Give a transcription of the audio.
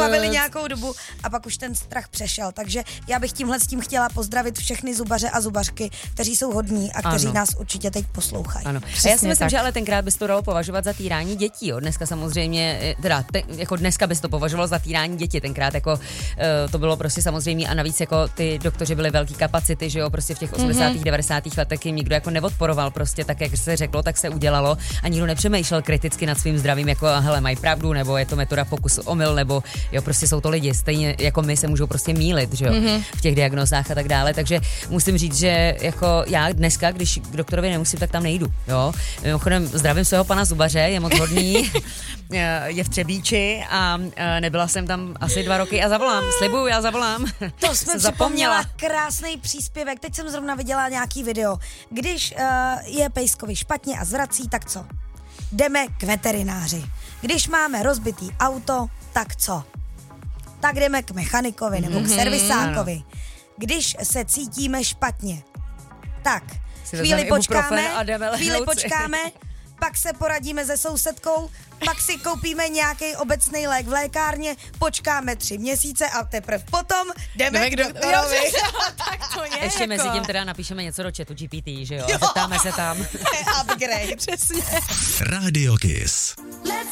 bavili nějakou dobu a pak už ten strach přešel. Takže já bych tímhle s tím chtěla pozdravit všechny zubaře a zubařky, kteří jsou hodní a kteří nás určitě teď poslouchají. Ano. A já si myslím, že ale tenkrát bys to dalo považovat za týrání dětí, jo. Dneska samozřejmě, jako dneska bys to považoval za týrání dětí, tenkrát jako to bylo prostě samozřejmě a navíc jako ty doktoři byly velký kapacity, že jo, prostě v těch 80. 90. letech jim nikdo jako neodporoval, prostě tak, jak se řeklo, tak se udělalo a nikdo nepřemýšlel kriticky nad svým zdravím, jako hele, mají pravdu, nebo je to metoda pokus omyl, nebo jo, prostě jsou to lidi, stejně jako my se můžou prostě mýlit, že jo, v těch diagnózách a tak dále, takže musím říct, že jako já dneska, když k doktorovi nemusím, tak tam nejdu, jo. Mimochodem zdravím svého pana zubaře, je moc hodný, je v Třebíči a nebyla jsem tam asi 2 roky a zavolám, slibuju, já zavolám. To jsme zapomněla. Krásný příspěvek, teď jsem zrovna viděla nějaký video. Když je pejskovi špatně a zvrací, tak co? Jdeme k veterináři. Když máme rozbitý auto, tak co? Tak jdeme k mechanikovi nebo k servisákovi. Když se cítíme špatně, tak chvíli počkáme, pak se poradíme se sousedkou, pak si koupíme nějaký obecný lék v lékárně, počkáme 3 měsíce a teprve potom jdeme k doktorovi. Tak to je. Ještě mezi tím teda napíšeme něco do chatu GPT, že jo? Zeptáme se tam. Upgrade. Přesně. Radio Kiss.